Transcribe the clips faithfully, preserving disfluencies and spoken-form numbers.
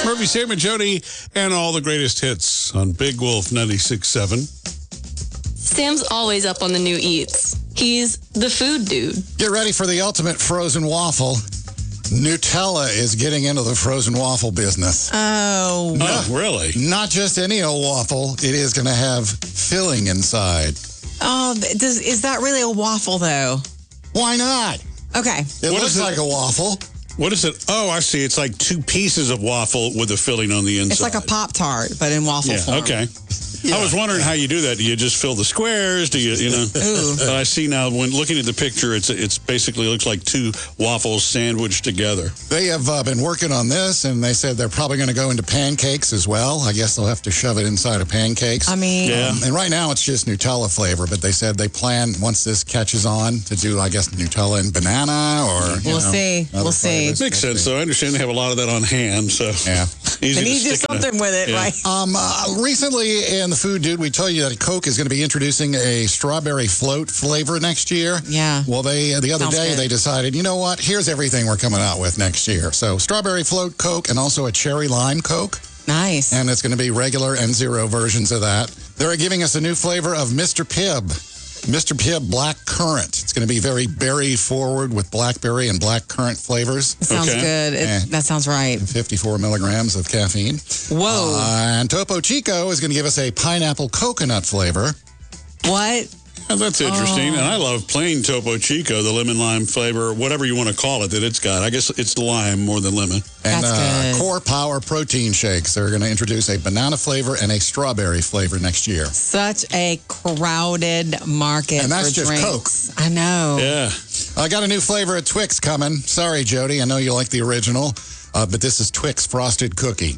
Murphy, Sam, and Jody, and all the greatest hits on Big Wolf ninety-six point seven. Sam's always up on the new eats. He's the food dude. Get ready for the ultimate frozen waffle. Nutella is getting into the frozen waffle business. Oh. No, Oh, really? Not just any old waffle. It is going to have filling inside. Oh, does, is that really a waffle, though? Why not? Okay. It What looks is it? like a waffle. What is it? Oh, I see. It's like two pieces of waffle with a filling on the inside. It's like a Pop-Tart, but in waffle Yeah, form. okay. Yeah. I was wondering how you do that. Do you just fill the squares? Do you, you know? Ooh. But I see now when looking at the picture, it's it's basically looks like two waffles sandwiched together. They have uh, been working on this, and they said they're probably going to go into pancakes as well. I guess they'll have to shove it inside of pancakes. I mean, Yeah. Um, and right now it's just Nutella flavor, but they said they plan, once this catches on, to do, I guess, Nutella and banana or, you We'll know, see. other We'll see. flavors. Makes sense, though. I understand they have a lot of that on hand, so Yeah. easy they to need to do stick in a- something with it, Yeah. right? Um, uh, recently in the Food Dude, we told you that Coke is going to be introducing a strawberry float flavor next year. Yeah. Well, they the other Sounds day good. they decided, you know what? Here's everything we're coming out with next year. So strawberry float Coke and also a cherry lime Coke. Nice. And it's going to be regular and zero versions of that. They're giving us a new flavor of Mister Pibb. Mister Pibb Black Currant. It's going to be very berry forward with blackberry and black currant flavors. That sounds Okay. good. It, Yeah. That sounds right. fifty-four milligrams of caffeine. Whoa. Uh, and Topo Chico is going to give us a pineapple coconut flavor. What? Oh, that's interesting. And I love plain Topo Chico, the lemon lime flavor, whatever you want to call it that it's got. I guess it's lime more than lemon. And That's uh, good. Core Power protein shakes. They're going to introduce a banana flavor and a strawberry flavor next year. Such a crowded market And that's for just drinks. I know. Yeah. I got a new flavor of Twix coming. Sorry, Jody. I know you like the original, uh, but this is Twix Frosted Cookie.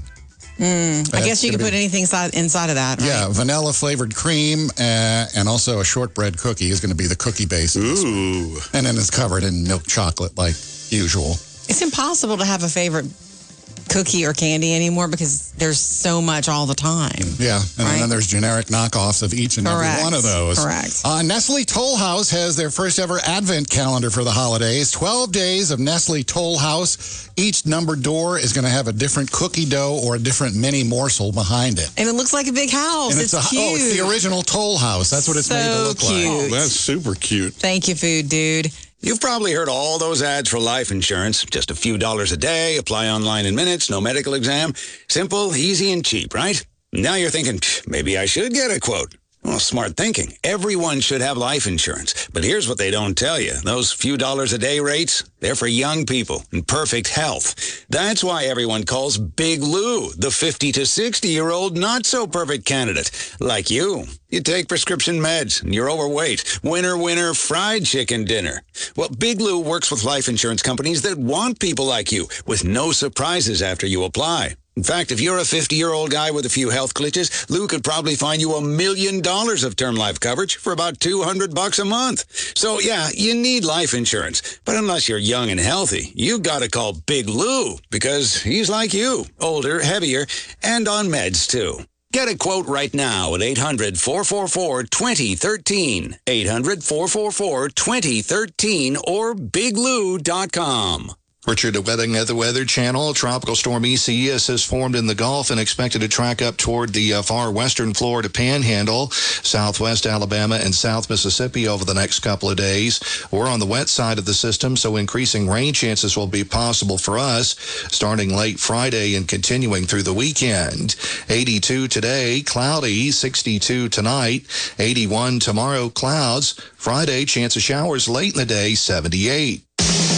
I guess you can put anything inside, inside of that, right? Yeah, vanilla flavored cream uh, and also a shortbread cookie is going to be the cookie base. of this one. Ooh. And then it's covered in milk chocolate like usual. It's impossible to have a favorite cookie or candy anymore because there's so much all the time. Yeah, and Right. then there's generic knockoffs of each and Correct. every one of those. Correct. Uh, Nestle Toll House has their first ever advent calendar for the holidays. twelve days of Nestle Toll House. Each numbered door is going to have a different cookie dough or a different mini morsel behind it. And it looks like a big house. And it's, a, cute. oh, it's the original Toll House. That's what it's made to So look cute. like. Oh, that's super cute. Thank you, food dude. You've probably heard all those ads for life insurance. Just a few dollars a day, apply online in minutes, no medical exam. Simple, easy, and cheap, right? Now you're thinking, maybe I should get a quote. Well, smart thinking. Everyone should have life insurance. But here's what they don't tell you. Those few dollars a day rates, they're for young people in perfect health. That's why everyone calls Big Lou the fifty to sixty-year-old not-so-perfect candidate. Like you. You take prescription meds and you're overweight. Winner, winner, fried chicken dinner. Well, Big Lou works with life insurance companies that want people like you with no surprises after you apply. In fact, if you're a fifty-year-old guy with a few health glitches, Lou could probably find you a million dollars of term life coverage for about two hundred bucks a month. So, yeah, you need life insurance. But unless you're young and healthy, you gotta call Big Lou because he's like you, older, heavier, and on meds, too. Get a quote right now at eight hundred, four four four, two zero one three, eight hundred, four four four, two zero one three, or big lou dot com. Richard, weather at the Weather Channel. Tropical storm E C S has formed in the Gulf and expected to track up toward the uh, far western Florida Panhandle, southwest Alabama, and south Mississippi over the next couple of days. We're on the wet side of the system, so increasing rain chances will be possible for us starting late Friday and continuing through the weekend. eighty-two today, cloudy, sixty-two tonight, eighty-one tomorrow, clouds. Friday, chance of showers late in the day, seventy-eight.